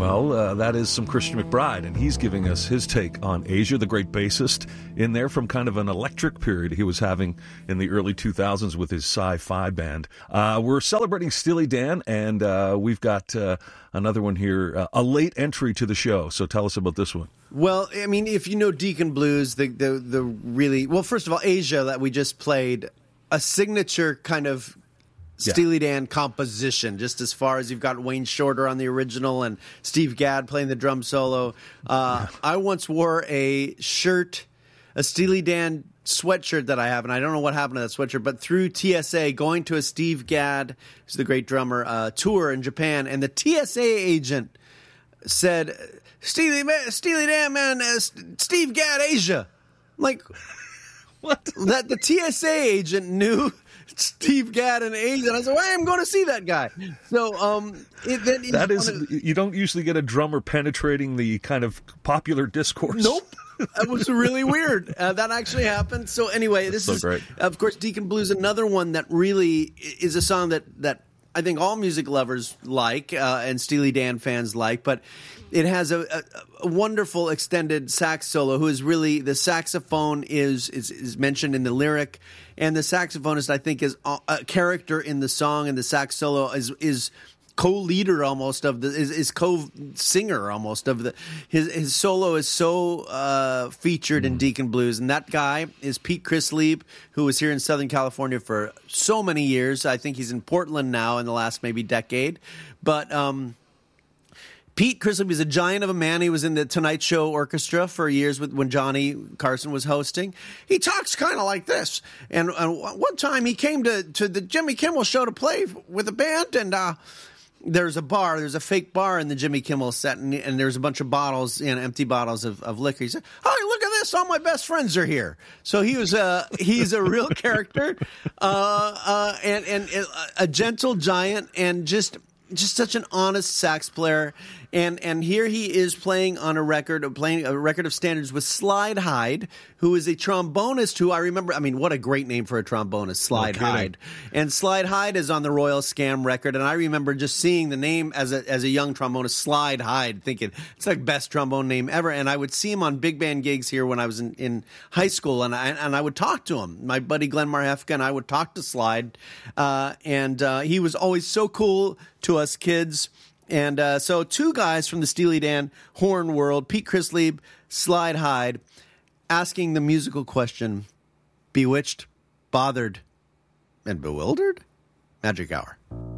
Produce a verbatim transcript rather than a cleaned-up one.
Well, uh, that is some Christian McBride, and he's giving us his take on Asia, the great bassist, in there from kind of an electric period he was having in the early two thousands with his sci-fi band. Uh, we're celebrating Steely Dan, and uh, we've got uh, another one here, uh, a late entry to the show. So tell us about this one. Well, I mean, if you know Deacon Blues, the the, the really, well, first of all, Asia that we just played, a signature kind of Steely Dan composition, just as far as you've got Wayne Shorter on the original and Steve Gadd playing the drum solo. Uh, I once wore a shirt, a Steely Dan sweatshirt that I have, and I don't know what happened to that sweatshirt, but through T S A, going to a Steve Gadd, who's the great drummer, uh, tour in Japan, and the T S A agent said, Steely, man, Steely Dan, man, uh, Steve Gadd, Asia. I'm like, what? That the T S A agent knew Steve Gadd and Asia, and I said, well, I'm going to see that guy. So, um, it, then that is, of, you don't usually get a drummer penetrating the kind of popular discourse. Nope. That was really weird. Uh, that actually happened. So anyway, this That's so is, great. Of course, Deacon Blues, another one that really is a song that, that I think all music lovers like uh, and Steely Dan fans like, but it has a, a, a wonderful extended sax solo who is really, the saxophone is, is, is mentioned in the lyric, and the saxophonist, I think, is a character in the song, and the sax solo is is co-leader almost of the is, is co-singer almost of the his his solo is so uh, featured mm. in Deacon Blues, and that guy is Pete Chrislieb, who was here in Southern California for so many years. I think he's in Portland now in the last maybe decade, but um, Pete Chrislieb is a giant of a man. He was in the Tonight Show orchestra for years with, when Johnny Carson was hosting. He talks kind of like this. And, and one time he came to, to the Jimmy Kimmel show to play with a band, and uh, there's a bar, there's a fake bar in the Jimmy Kimmel set, and, and there's a bunch of bottles, you know, empty bottles of, of liquor. He said, "Oh, look at this! All my best friends are here." So he was a he's a real character, uh, uh, and and a gentle giant, and just. Just such an honest sax player, and and here he is playing on a record, playing a record of standards with Slide Hyde, who is a trombonist. Who I remember, I mean, what a great name for a trombonist, Slide no Hyde. And Slide Hyde is on the Royal Scam record, and I remember just seeing the name as a as a young trombonist, Slide Hyde, thinking it's like best trombone name ever. And I would see him on big band gigs here when I was in, in high school, and I and I would talk to him. My buddy Glenn Marhefka and I would talk to Slide, uh, and uh, he was always so cool to us kids. And uh, so two guys from the Steely Dan horn world, Pete Chrislieb, Slide Hyde, asking the musical question, bewitched, bothered, and bewildered? Magic Hour.